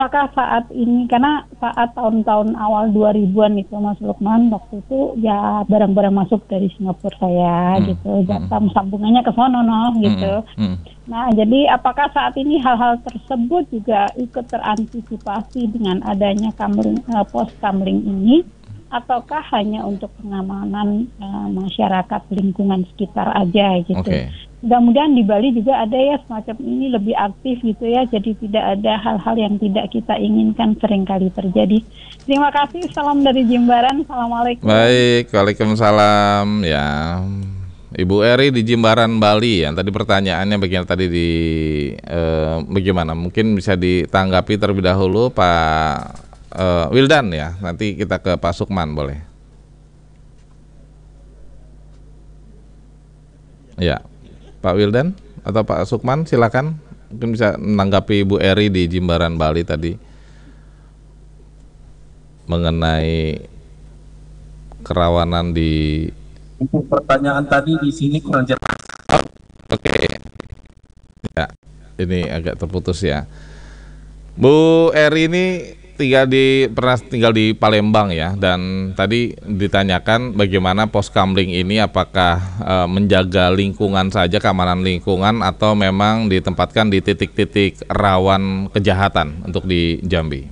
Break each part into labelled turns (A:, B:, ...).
A: apakah saat ini, karena saat tahun-tahun awal 2000-an itu Mas Lukman, waktu itu ya barang-barang masuk dari Singapura saya gitu, sambungannya ke sono gitu. Nah, jadi apakah saat ini hal-hal tersebut juga ikut terantisipasi dengan adanya pos kamling ini, ataukah hanya untuk pengamanan masyarakat lingkungan sekitar aja gitu?
B: Oke.
A: Mudah-mudahan di Bali juga ada ya semacam ini, lebih aktif gitu ya, jadi tidak ada hal-hal yang tidak kita inginkan seringkali terjadi. Terima kasih, salam dari Jimbaran, assalamualaikum.
B: Baik, waalaikumsalam ya. Ibu Eri di Jimbaran, Bali ya. Tadi pertanyaannya bagaimana? Mungkin bisa ditanggapi terlebih dahulu Pak Wildan ya. Nanti kita ke Pak Sukman boleh. Ya. Pak Wildan atau Pak Sukman silakan, mungkin bisa menanggapi Bu Eri di Jimbaran, Bali tadi mengenai kerawanan di.
C: Untuk pertanyaan tadi di sini kurang jelas.
B: Oke. Ya, ini agak terputus ya. Bu Eri ini pernah tinggal di Palembang ya, dan tadi ditanyakan bagaimana pos kamling ini apakah menjaga lingkungan saja, keamanan lingkungan, atau memang ditempatkan di titik-titik rawan kejahatan untuk di Jambi.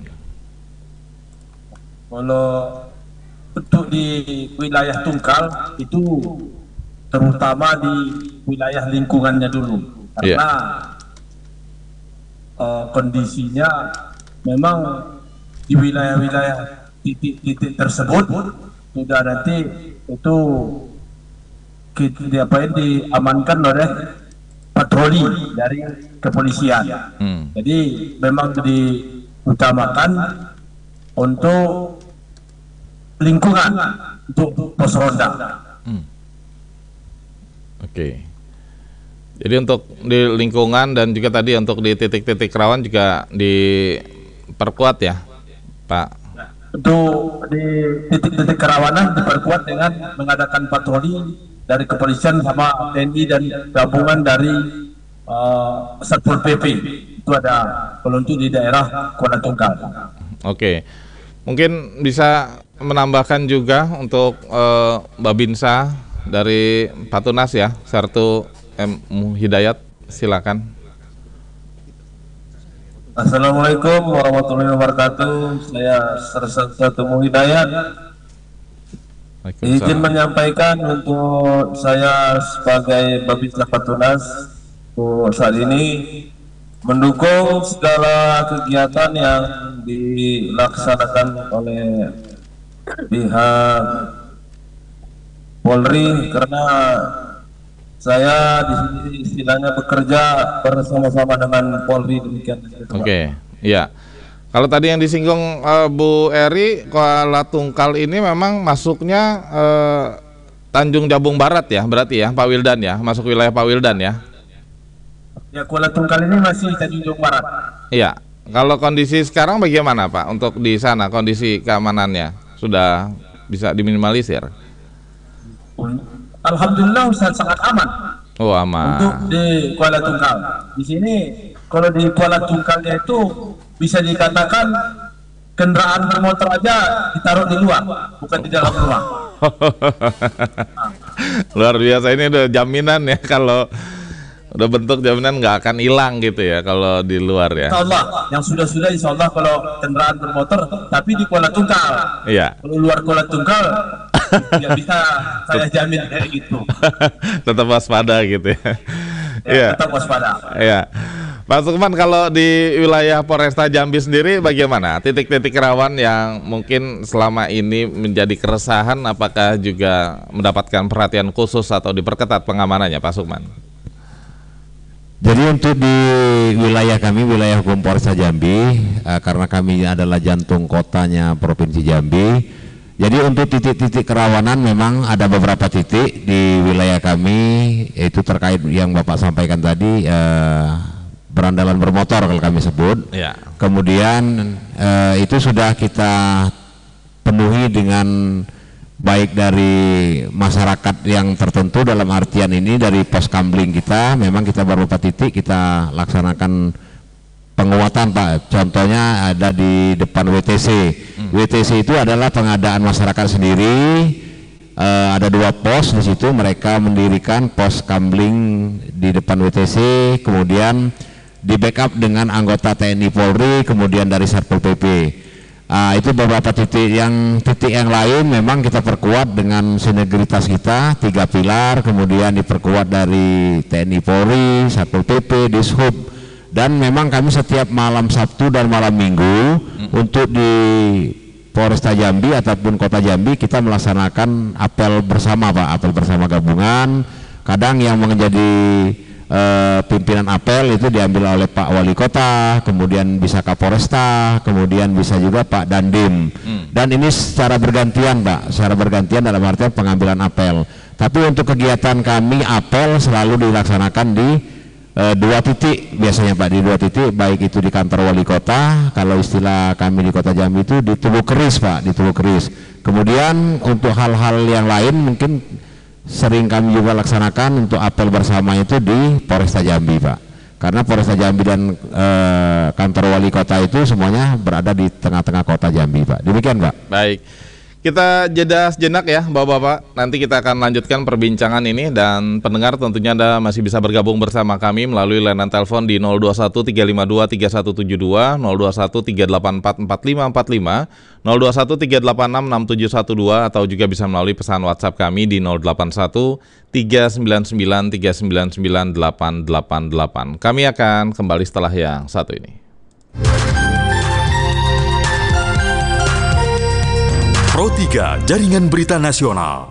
C: Kalau untuk di wilayah Tungkal itu terutama di wilayah lingkungannya dulu, karena kondisinya memang di wilayah-wilayah titik-titik tersebut sudah nanti itu diamankan oleh patroli dari kepolisian. Jadi memang diutamakan untuk lingkungan, untuk pos ronda.
B: Oke. Jadi untuk di lingkungan dan juga tadi untuk di titik-titik rawan juga diperkuat ya, Pak?
C: Untuk di titik-titik kerawanan diperkuat dengan mengadakan patroli dari kepolisian sama TNI dan gabungan dari Satpol PP. Itu ada kalau untuk di daerah Kuala Tungkal.
B: Oke, mungkin bisa menambahkan juga untuk Babinsa dari Patunas ya, Sertu M. Hidayat, silakan.
C: Assalamualaikum warahmatullahi wabarakatuh. Saya Sertu Hidayat. Izin menyampaikan untuk saya sebagai Babinsa Patunas saat ini mendukung segala kegiatan yang dilaksanakan oleh pihak Polri, karena saya di sini istilahnya bekerja bersama-sama dengan Polri, demikian.
B: Oke, ya. Kalau tadi yang disinggung Bu Eri, Kuala Tungkal ini memang masuknya Tanjung Jabung Barat ya, berarti ya Pak Wildan ya, masuk wilayah Pak Wildan ya.
C: Ya, Kuala Tungkal ini masih Tanjung Jabung Barat.
B: Iya. Kalau kondisi sekarang bagaimana Pak untuk di sana, kondisi keamanannya sudah bisa diminimalisir?
C: Alhamdulillah sangat aman.
B: Oh, aman.
C: Untuk di Kuala Tungkal. Di sini kalau di Kuala Tungkalnya itu bisa dikatakan kendaraan bermotor aja ditaruh di luar, bukan di dalam rumah.
B: Luar biasa, ini udah jaminan ya, kalau udah bentuk jaminan nggak akan hilang gitu ya kalau di luar ya.
C: Insya Allah, yang sudah-sudah insya Allah kalau kendaraan bermotor, tapi di Kuala Tungkal.
B: Iya.
C: Kalau luar Kuala Tungkal, nggak bisa saya jamin kayak gitu.
B: Tetap waspada gitu ya.
C: Ya, tetap waspada.
B: Iya. Pak Sukman, kalau di wilayah Polresta Jambi sendiri bagaimana? Titik-titik rawan yang mungkin selama ini menjadi keresahan, apakah juga mendapatkan perhatian khusus atau diperketat pengamanannya, Pak Sukman?
D: Jadi untuk di wilayah kami, wilayah hukum Polresta Jambi, karena kami adalah jantung kotanya Provinsi Jambi, jadi untuk titik-titik kerawanan memang ada beberapa titik di wilayah kami, yaitu terkait yang Bapak sampaikan tadi, berandalan bermotor kalau kami sebut.
B: Ya.
D: Kemudian itu sudah kita penuhi dengan baik dari masyarakat yang tertentu, dalam artian ini dari pos kamling kita, memang kita beberapa titik kita laksanakan penguatan Pak. Contohnya ada di depan WTC. WTC itu adalah pengadaan masyarakat sendiri. Ada 2 pos di situ, mereka mendirikan pos kamling di depan WTC, kemudian di backup dengan anggota TNI Polri, kemudian dari Satpol PP. Itu beberapa titik yang lain memang kita perkuat dengan sinergitas kita 3 pilar, kemudian diperkuat dari TNI Polri, Satpol PP, Dishub, dan memang kami setiap malam Sabtu dan malam Minggu untuk di Polresta Jambi ataupun Kota Jambi kita melaksanakan apel bersama Pak, apel bersama gabungan. Kadang yang menjadi pimpinan apel itu diambil oleh Pak Wali Kota, kemudian bisa Kapolresta, kemudian bisa juga Pak Dandim. Dan ini secara bergantian Pak, secara bergantian dalam artian pengambilan apel. Tapi untuk kegiatan kami apel selalu dilaksanakan di 2 titik biasanya Pak, di 2 titik, baik itu di kantor Wali Kota, kalau istilah kami di Kota Jambi itu di Tugu Keris Pak, di Tugu Keris. Kemudian untuk hal-hal yang lain mungkin sering kami juga laksanakan untuk apel bersama itu di Polresta Jambi Pak, karena Polresta Jambi dan kantor Wali Kota itu semuanya berada di tengah-tengah Kota Jambi Pak. Demikian Pak.
B: Baik. Kita jeda sejenak ya Bapak-Bapak, nanti kita akan lanjutkan perbincangan ini, dan pendengar tentunya Anda masih bisa bergabung bersama kami melalui layanan telepon di 021-352-3172, 021-384-4545, 021-386-6712, atau juga bisa melalui pesan WhatsApp kami di 081-399-399-888. Kami akan kembali setelah yang satu ini.
E: Pro 3 Jaringan Berita Nasional.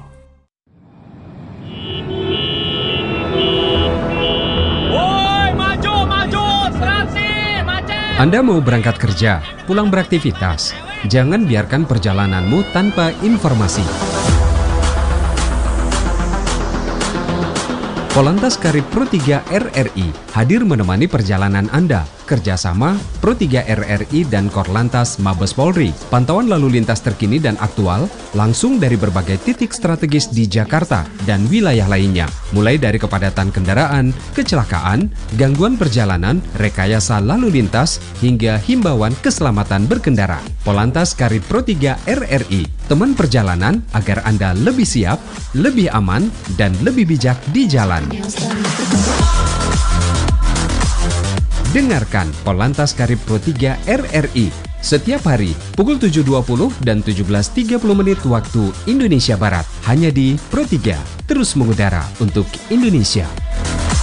F: Woi, maju, serasi, macet.
G: Anda mau berangkat kerja, pulang beraktivitas, jangan biarkan perjalananmu tanpa informasi. Polantas Karib Pro 3 RRI hadir menemani perjalanan Anda. Kerjasama Pro 3 RRI dan Korlantas Mabes Polri. Pantauan lalu lintas terkini dan aktual langsung dari berbagai titik strategis di Jakarta dan wilayah lainnya. Mulai dari kepadatan kendaraan, kecelakaan, gangguan perjalanan, rekayasa lalu lintas, hingga himbauan keselamatan berkendara. Polantas Karib Pro 3 RRI, teman perjalanan agar Anda lebih siap, lebih aman, dan lebih bijak di jalan. Dengarkan Polantas Karib Pro 3 RRI setiap hari pukul 7.20 dan 17.30 menit waktu Indonesia Barat, hanya di Pro 3, terus mengudara untuk Indonesia.